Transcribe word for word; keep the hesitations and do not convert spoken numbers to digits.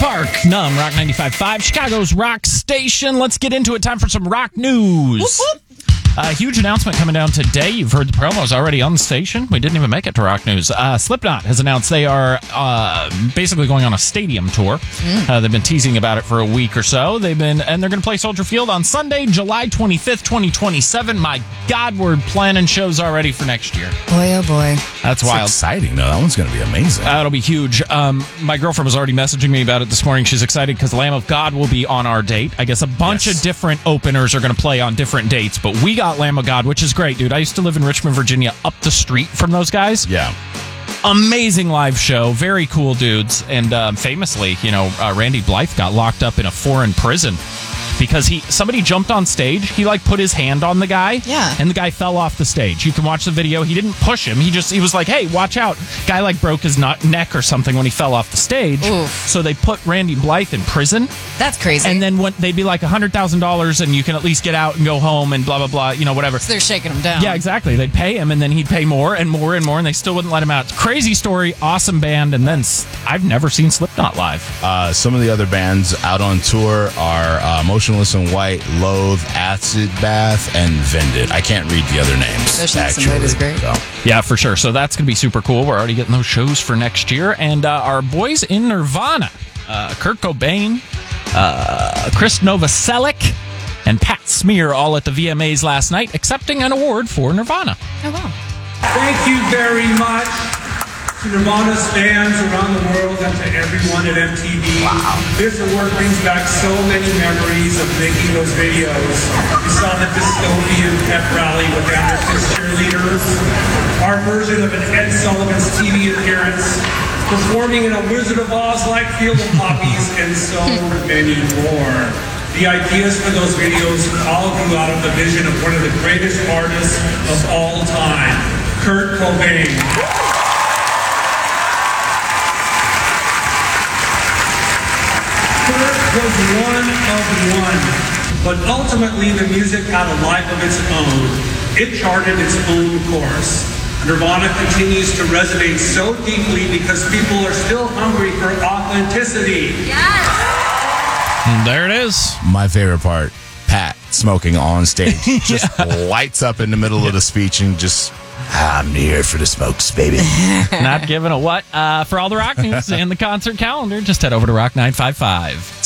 Park, Numb, Rock ninety-five point five, Chicago's rock station. Let's get into it. Time for some rock news. Whoop, whoop. A huge announcement coming down today. You've heard the promos already on the station. We didn't even make it to rock news. Uh, Slipknot has announced they are uh, basically going on a stadium tour. Mm. Uh, they've been teasing about it for a week or so. They've been, and they're going to play Soldier Field on Sunday, July twenty-fifth, twenty twenty-seven. My God, we're planning shows already for next year. Boy, oh boy. That's It's wild. exciting, though. That one's going to be amazing. Uh, it'll be huge. Um, my girlfriend was already messaging me about it this morning. She's excited because Lamb of God will be on our date. I guess a bunch Yes. of different openers are going to play on different dates, but we got Lamb of God, which is great, dude. I used to live in Richmond, Virginia, up the street from those guys. Yeah. Amazing live show. Very cool dudes. And um, famously, you know, uh, Randy Blythe got locked up in a foreign prison because he somebody jumped on stage. He like put his hand on the guy. Yeah. And the guy fell off the stage. You can watch the video. He didn't push him. He just he was like, hey, watch out. Guy like broke his not- neck or something when he fell off the stage. Oof. So they put Randy Blythe in prison. That's crazy. And then when they'd be like one hundred thousand dollars and you can at least get out and go home and blah, blah, blah, you know, whatever. So they're shaking him down. Yeah, exactly. They'd pay him, and then he'd pay more and more and more, and they still wouldn't let him out. Crazy story, awesome band, and then s- I've never seen Slipknot live. Uh, some of the other bands out on tour are uh, Motionless in White, Loathe, Acid Bath, and Vended. I can't read the other names. Motionless in actually. White is great. So. Yeah, for sure. So that's going to be super cool. We're already getting those shows for next year. And uh, our boys in Nirvana, uh, Kurt Cobain, uh, Chris Novoselic, and Pat Smear all at the V M As last night, accepting an award for Nirvana. Oh, wow. Thank you very much to Nirvana's fans around the world and to everyone at M T V. Wow. This award brings back so many memories of making those videos. We saw the dystopian pep rally with Anderson's cheerleaders, our version of an Ed Sullivan's T V appearance, performing in a Wizard of Oz-like field of poppies, and so many more. The ideas for those videos all grew out of the vision of one of the greatest artists of all time, Kurt Cobain. Kurt was one of one, but ultimately the music had a life of its own. It charted its own course. Nirvana continues to resonate so deeply because people are still hungry for authenticity. And there it is. My favorite part, Pat smoking on stage. Just lights up in the middle of the speech and just, I'm here for the smokes, baby. Not giving a what. Uh, for all the rock news and the concert calendar, just head over to rock nine five five.